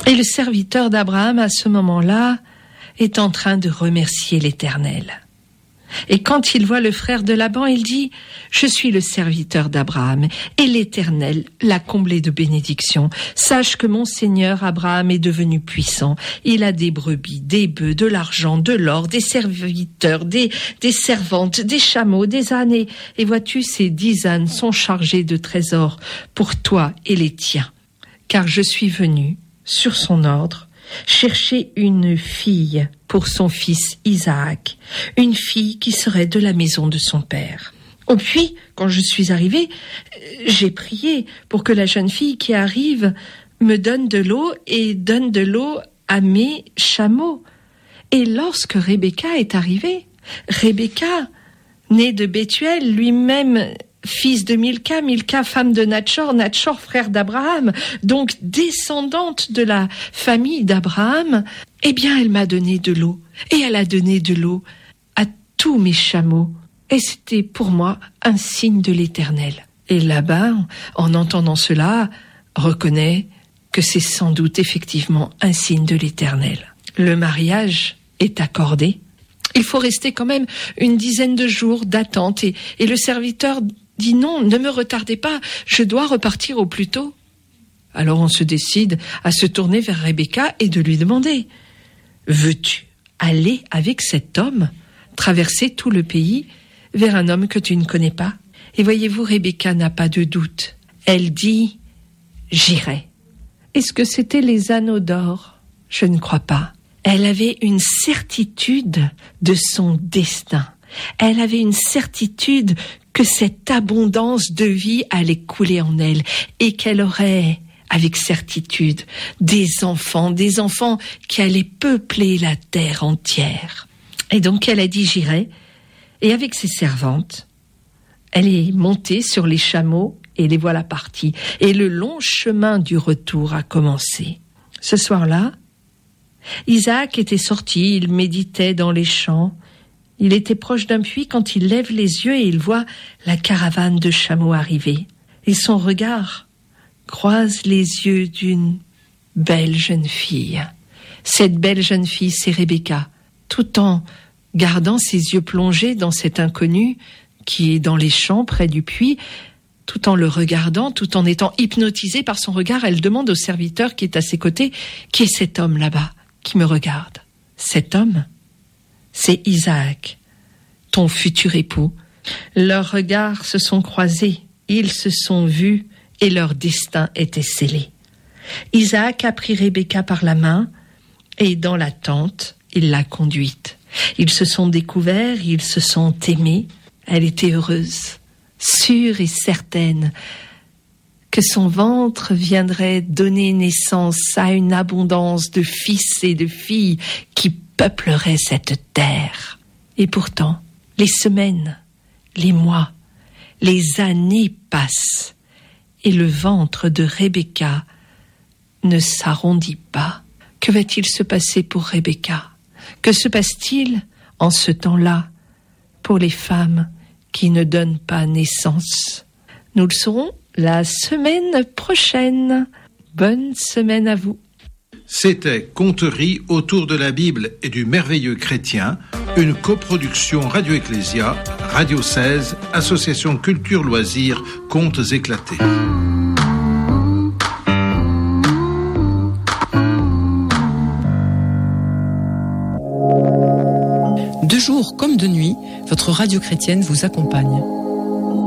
Et le serviteur d'Abraham, à ce moment-là, est en train de remercier l'Éternel. Et quand il voit le frère de Laban, il dit « Je suis le serviteur d'Abraham, et l'Éternel l'a comblé de bénédictions. Sache que mon Seigneur Abraham est devenu puissant. Il a des brebis, des bœufs, de l'argent, de l'or, des serviteurs, des servantes, des chameaux, des ânes. Et vois-tu, ces 10 ânes sont chargés de trésors pour toi et les tiens. Car je suis venu, sur son ordre, chercher une fille pour son fils Isaac, une fille qui serait de la maison de son père. Oh, puis, quand je suis arrivée, j'ai prié pour que la jeune fille qui arrive me donne de l'eau et donne de l'eau à mes chameaux. Et lorsque Rebecca est arrivée, Rebecca, née de Bethuel, lui-même fils de Milca, Milca femme de Natchor, Natchor frère d'Abraham, donc descendante de la famille d'Abraham, eh bien elle m'a donné de l'eau, et elle a donné de l'eau à tous mes chameaux, et c'était pour moi un signe de l'Éternel. Et Laban, en entendant cela, reconnaît que c'est sans doute effectivement un signe de l'Éternel. Le mariage est accordé. Il faut rester quand même une dizaine de jours d'attente, et le serviteur dit non, ne me retardez pas, je dois repartir au plus tôt. Alors on se décide à se tourner vers Rebecca et de lui demander « Veux-tu aller avec cet homme, traverser tout le pays vers un homme que tu ne connais pas ?» Et voyez-vous, Rebecca n'a pas de doute. Elle dit « J'irai ». Est-ce que c'était les anneaux d'or ? Je ne crois pas. Elle avait une certitude de son destin. Elle avait une certitude que cette abondance de vie allait couler en elle et qu'elle aurait, avec certitude, des enfants qui allaient peupler la terre entière. Et donc elle a dit « J'irai ». Et avec ses servantes, elle est montée sur les chameaux et les voilà partis. Et le long chemin du retour a commencé. Ce soir-là, Isaac était sorti, il méditait dans les champs. Il était proche d'un puits quand il lève les yeux et il voit la caravane de chameaux arriver. Et son regard croise les yeux d'une belle jeune fille. Cette belle jeune fille, c'est Rebecca. Tout en gardant ses yeux plongés dans cet inconnu qui est dans les champs près du puits, tout en le regardant, tout en étant hypnotisée par son regard, elle demande au serviteur qui est à ses côtés « Qui est cet homme là-bas qui me regarde ?» Cet homme, c'est Isaac, ton futur époux. Leurs regards se sont croisés, ils se sont vus et leur destin était scellé. Isaac a pris Rebecca par la main et dans la tente, il l'a conduite. Ils se sont découverts, ils se sont aimés. Elle était heureuse, sûre et certaine que son ventre viendrait donner naissance à une abondance de fils et de filles qui peuplerait cette terre. Et pourtant, les semaines, les mois, les années passent et le ventre de Rebecca ne s'arrondit pas. Que va-t-il se passer pour Rebecca ? Que se passe-t-il en ce temps-là pour les femmes qui ne donnent pas naissance ? Nous le saurons la semaine prochaine. Bonne semaine à vous. C'était Conteries autour de la Bible et du merveilleux chrétien, une coproduction Radio Ecclésia, Radio 16, Association Culture Loisirs, Contes éclatés. De jour comme de nuit, votre radio chrétienne vous accompagne.